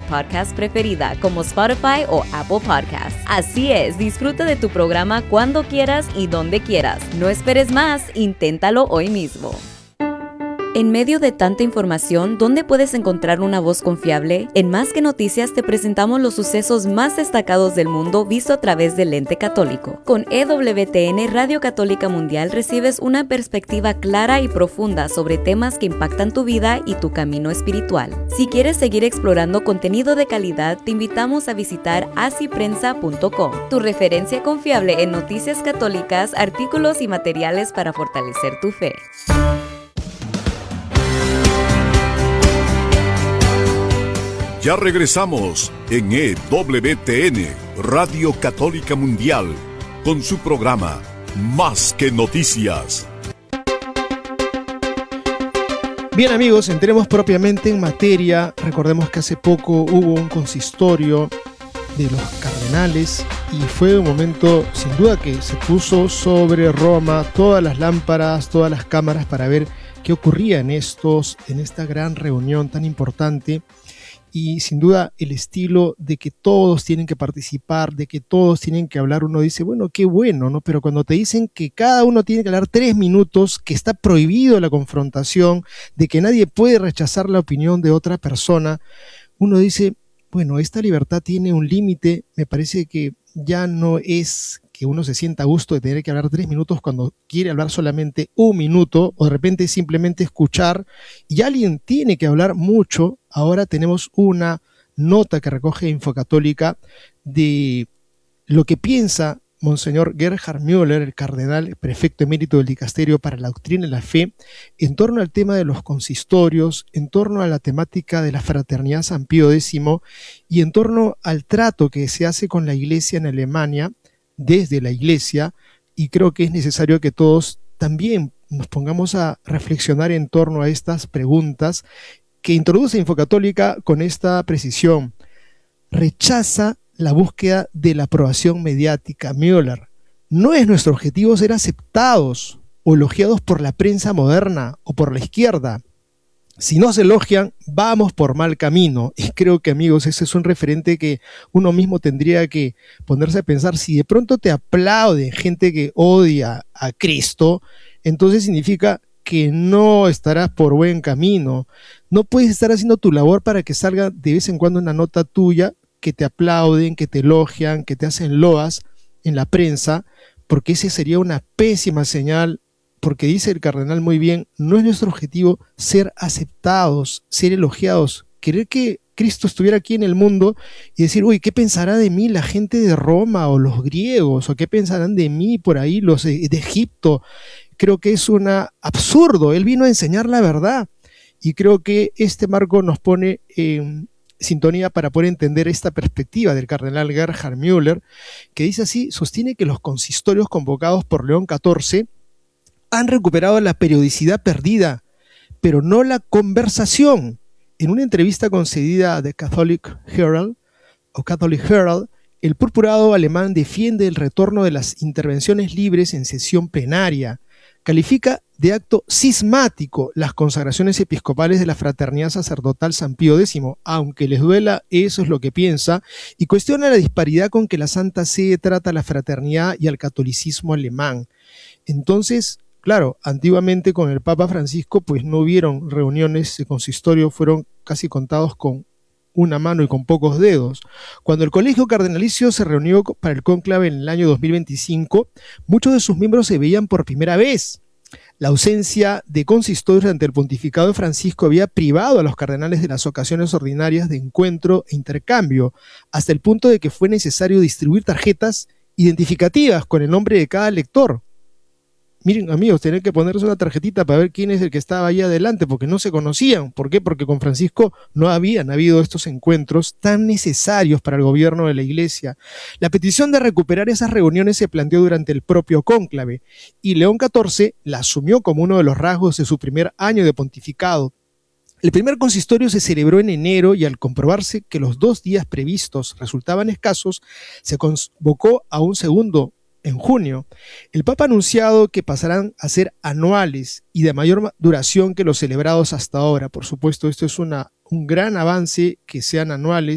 podcast preferida como Spotify o Apple Podcasts. Así es, disfruta de tu programa cuando quieras y donde quieras. No esperes más, inténtalo hoy mismo. En medio de tanta información, ¿dónde puedes encontrar una voz confiable? En Más que Noticias te presentamos los sucesos más destacados del mundo visto a través del lente católico. Con EWTN Radio Católica Mundial recibes una perspectiva clara y profunda sobre temas que impactan tu vida y tu camino espiritual. Si quieres seguir explorando contenido de calidad, te invitamos a visitar asiprensa.com, tu referencia confiable en noticias católicas, artículos y materiales para fortalecer tu fe. Ya regresamos en EWTN, Radio Católica Mundial, con su programa Más que Noticias. Bien amigos, entremos propiamente en materia. Recordemos que hace poco hubo un consistorio de los cardenales y fue un momento sin duda que se puso sobre Roma todas las lámparas, todas las cámaras para ver qué ocurría en esta gran reunión tan importante. Y sin duda el estilo de que todos tienen que participar, de que todos tienen que hablar, uno dice, bueno, qué bueno, ¿no? Pero cuando te dicen que cada uno tiene que hablar 3 minutos, que está prohibido la confrontación, de que nadie puede rechazar la opinión de otra persona, uno dice, bueno, esta libertad tiene un límite. Me parece que ya no es que uno se sienta a gusto de tener que hablar 3 minutos cuando quiere hablar solamente 1 minuto, o de repente simplemente escuchar, y alguien tiene que hablar mucho. Ahora tenemos una nota que recoge Infocatólica de lo que piensa Monseñor Gerhard Müller, el cardenal prefecto emérito del Dicasterio para la Doctrina y la Fe, en torno al tema de los consistorios, en torno a la temática de la Fraternidad San Pío X y en torno al trato que se hace con la Iglesia en Alemania, desde la Iglesia, y creo que es necesario que todos también nos pongamos a reflexionar en torno a estas preguntas que introduce Infocatólica con esta precisión. Rechaza la búsqueda de la aprobación mediática. Müller: no es nuestro objetivo ser aceptados o elogiados por la prensa moderna o por la izquierda. Si nos elogian, vamos por mal camino. Y creo que, amigos, ese es un referente que uno mismo tendría que ponerse a pensar. Si de pronto te aplauden gente que odia a Cristo, entonces significa que no estarás por buen camino. No puedes estar haciendo tu labor para que salga de vez en cuando una nota tuya, que te aplauden, que te elogian, que te hacen loas en la prensa, porque ese sería una pésima señal. Porque dice el cardenal muy bien, no es nuestro objetivo ser aceptados, ser elogiados, querer que Cristo estuviera aquí en el mundo y decir, uy, ¿qué pensará de mí la gente de Roma o los griegos? ¿O qué pensarán de mí por ahí los de Egipto? Creo que es un absurdo. Él vino a enseñar la verdad y creo que este marco nos pone en sintonía para poder entender esta perspectiva del cardenal Gerhard Müller, que dice así: sostiene que los consistorios convocados por León XIV han recuperado la periodicidad perdida, pero no la conversación. En una entrevista concedida a The Catholic Herald, el purpurado alemán defiende el retorno de las intervenciones libres en sesión plenaria, califica de acto cismático las consagraciones episcopales de la Fraternidad Sacerdotal San Pío X, aunque les duela, eso es lo que piensa, y cuestiona la disparidad con que la Santa Sede trata a la fraternidad y al catolicismo alemán. Entonces, claro, antiguamente con el Papa Francisco pues no hubieron reuniones de consistorio, fueron casi contados con una mano y con pocos dedos. Cuando el Colegio Cardenalicio se reunió para el cónclave en el año 2025, muchos de sus miembros se veían por primera vez. La ausencia de consistorios ante el pontificado de Francisco había privado a los cardenales de las ocasiones ordinarias de encuentro e intercambio, hasta el punto de que fue necesario distribuir tarjetas identificativas con el nombre de cada lector. Miren, amigos, tienen que ponerse una tarjetita para ver quién es el que estaba ahí adelante, porque no se conocían. ¿Por qué? Porque con Francisco no habían habido estos encuentros tan necesarios para el gobierno de la Iglesia. La petición de recuperar esas reuniones se planteó durante el propio cónclave, y León XIV la asumió como uno de los rasgos de su primer año de pontificado. El primer consistorio se celebró en enero y al comprobarse que los 2 días previstos resultaban escasos, se convocó a un segundo en junio. El Papa ha anunciado que pasarán a ser anuales y de mayor duración que los celebrados hasta ahora. Por supuesto, esto es un gran avance que sean anuales.